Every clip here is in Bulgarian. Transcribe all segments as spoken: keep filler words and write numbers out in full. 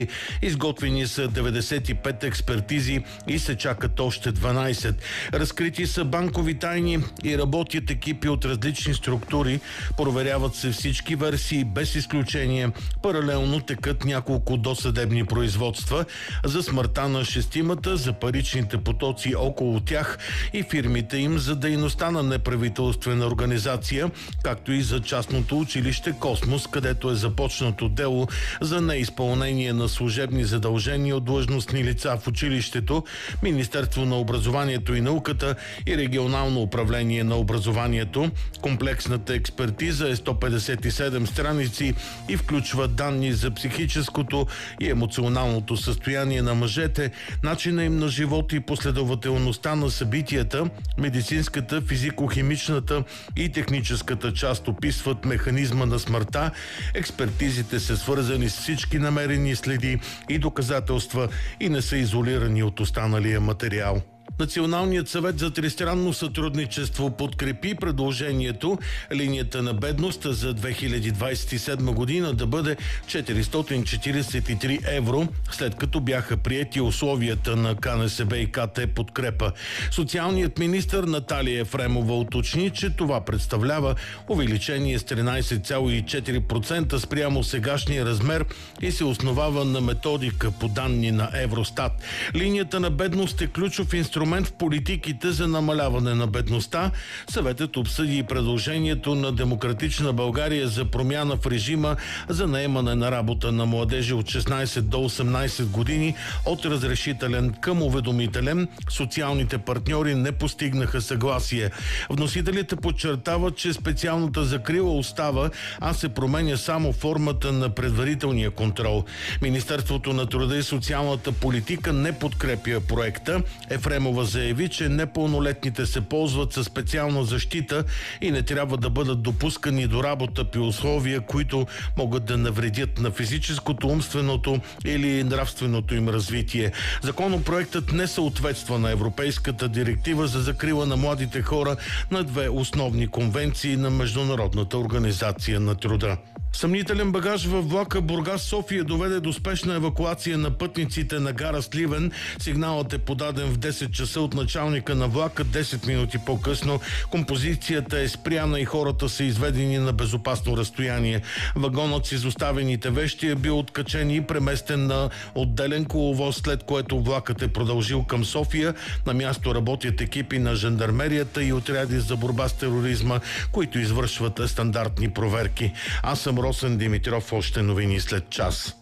Изготвени са деветдесет и пет експертизи и се чакат още дванадесет. Разкрити са банкови тайни и работят екипи от различни структури. Проверяват се всички версии без изключение. Паралелно текат няколко досъдебни производства за смъртта на шестимата, за паричните потоци около тях и фирмите им, за дейността на неправителствена организация, както и за частното училище Космос, където е започнато дело за неизпълнение на служебни задължения от длъжностни лица в училището, Министерство на образованието и науката и Регионално управление на образованието. Комплексната експертиза е сто петдесет и седем страници и включва данни за психическото и емоционалното състояние на мъжете, начина им на живот и последователността на събитията. Медицинската, физико-химичната и техническата част описват механизма на смъртта. Експертизите са свързани с всички намерени следи и доказателства и не са изолирани от останалия материал. Националният съвет за тристранно сътрудничество подкрепи предложението линията на бедност за две хиляди двадесет и седма година да бъде четиристотин четиридесет и три евро, след като бяха приети условията на КНСБ и КТ подкрепа. Социалният министър Наталия Ефремова уточни, че това представлява увеличение с тринадесет цяло и четири процента спрямо сегашния размер и се основава на методика по данни на Евростат. Линията на бедност е ключов инструмент в политиките за намаляване на бедността. Съветът обсъди и предложението на Демократична България за промяна в режима за наемане на работа на младежи от шестнадесет до осемнадесет години от разрешителен към уведомителен. Социалните партньори не постигнаха съгласие. Вносителите подчертават, че специалната закрила остава, а се променя само формата на предварителния контрол. Министерството на труда и социалната политика не подкрепя проекта. Ефремова заяви, че непълнолетните се ползват със специална защита и не трябва да бъдат допускани до работа при условия, които могат да навредят на физическото, умственото или нравственото им развитие. Законопроектът не съответства на Европейската директива за закрила на младите хора на две основни конвенции на Международната организация на труда. Съмнителен багаж във влака Бургас-София доведе до спешна евакуация на пътниците на гара Сливен. Сигналът е подаден в десет часа от началника на влака. десет минути по-късно композицията е спряна и хората са изведени на безопасно разстояние. Вагонът с изоставените вещи е бил откачен и преместен на отделен коловоз, след което влакът е продължил към София. На място работят екипи на жандармерията и отряди за борба с тероризма, които извършват стандартни проверки. Аз съм Росен Димитров, още новини след час.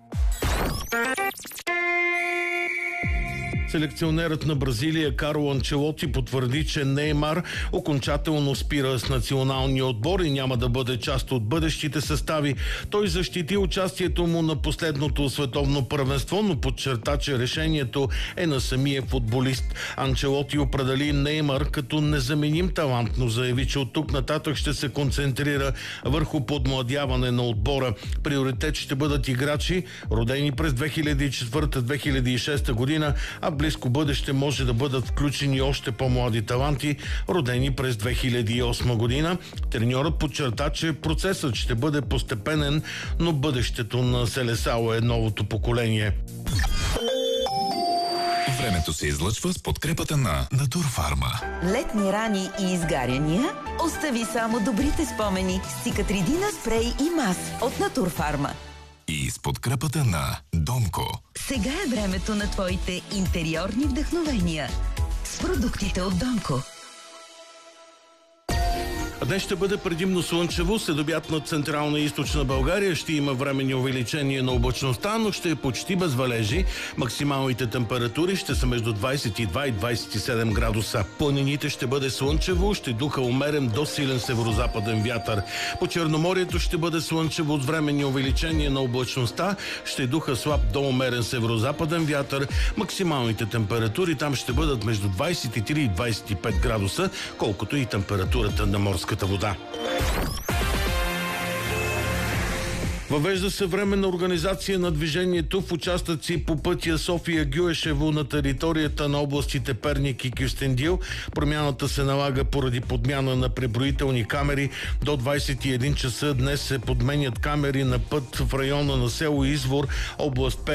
Селекционерът на Бразилия Карло Анчелоти потвърди, че Неймар окончателно спира с националния отбор и няма да бъде част от бъдещите състави. Той защити участието му на последното световно първенство, но подчерта, че решението е на самия футболист. Анчелоти определи Неймар като незаменим талант, но заяви, че от тук нататък ще се концентрира върху подмладяване на отбора. Приоритет ще бъдат играчи, родени през две хиляди и четвърта - две хиляди и шеста година, а близко бъдеще може да бъдат включени още по-млади таланти, родени през две хиляди и осма година. Треньорът подчерта, че процесът ще бъде постепенен, но бъдещето на Селесао е новото поколение. Времето се излъчва с подкрепата на Натурфарма. Летни рани и изгаряния? Остави само добрите спомени с Цикатридина спрей и мас от Натурфарма. И с подкрепата на Донко. Сега е времето на твоите интериорни вдъхновения с продуктите от Донко. Днес ще бъде предимно слънчево, следобед на централна и източна България. Ще има временни увеличение на облачността, но ще е почти без валежи. Максималните температури ще са между двадесет и два и двадесет и седем градуса. Планините ще бъде слънчево, ще духа умерен до силен северозападен вятър. По Черноморието ще бъде слънчево от временни увеличение на облачността, ще духа слаб до умерен северозападен вятър. Максималните температури там ще бъдат между двадесет и три и двадесет и пет градуса, колкото и температурата на морската вода. Въвежда се временна организация на движението в участъци по пътя София-Гюешево на територията на областите Перник и Кюстендил. Промяната се налага поради подмяна на преброителни камери. До двадесет и един часа днес се подменят камери на път в района на село Извор, област Перник.